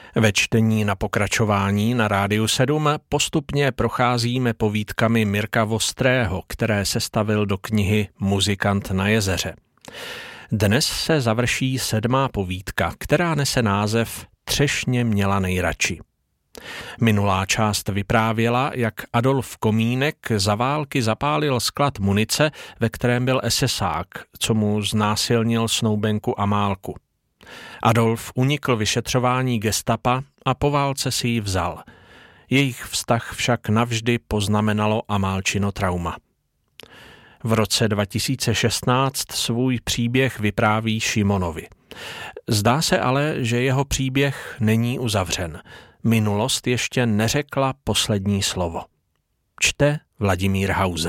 Ve čtení na pokračování na Rádiu 7 postupně procházíme povídkami Mirka Vostrého, které sestavil do knihy Muzikant na jezeře. Dnes se završí 7. povídka, která nese název Třešně měla nejradši. Minulá část vyprávěla, jak Adolf Komínek za války zapálil sklad munice, ve kterém byl esesák, co mu znásilnil snoubenku Amálku. Adolf unikl vyšetřování gestapa a po válce si ji vzal. Jejich vztah však navždy poznamenalo Amálčino trauma. V roce 2016 svůj příběh vypráví Šimonovi. Zdá se ale, že jeho příběh není uzavřen. Minulost ještě neřekla poslední slovo. Čte Vladimír Hauser.